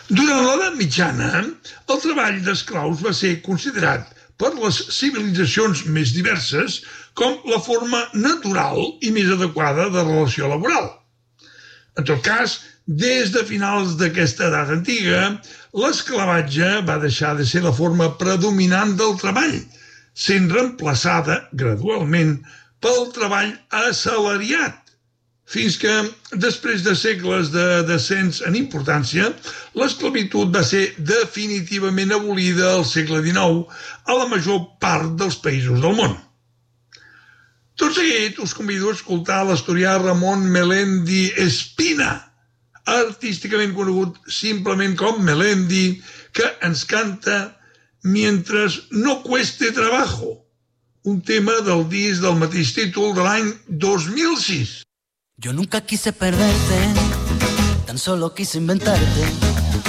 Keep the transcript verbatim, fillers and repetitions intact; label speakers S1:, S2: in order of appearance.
S1: Durant l'edat mitjana, el treball d'esclaus va ser considerat per les civilitzacions més diverses com la forma natural i més adequada de relació laboral. En tot cas, des de finals d'aquesta edat antiga, l'esclavatge va deixar de ser la forma predominant del treball, sent reemplaçada gradualment pel treball assalariat, fins que, després de segles de descens en importància, l'esclavitud va ser definitivament abolida al segle dinou a la major part dels països del món. Tot seguit us convido a escoltar l'asturià Ramon Melendi Espina, artísticament conegut simplement com Melendi, que ens canta Mientras no cueste trabajo, un tema del disc del mateix títol de l'any dos mil sis.
S2: Yo nunca quise perderte, tan solo quise inventarte